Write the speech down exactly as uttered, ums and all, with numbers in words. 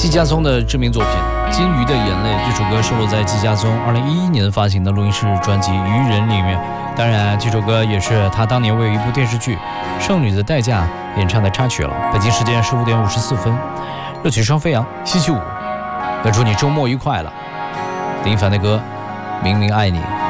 季家松的知名作品《金鱼的眼泪》，这首歌收录在季家松二零一一年发行的录音室专辑《渔人》里面。当然，这首歌也是他当年为一部电视剧《剩女的代价》演唱的插曲了。北京时间十五点五十四分，热曲双飞扬，星期五，要祝你周末愉快了。林凡的歌《明明爱你》。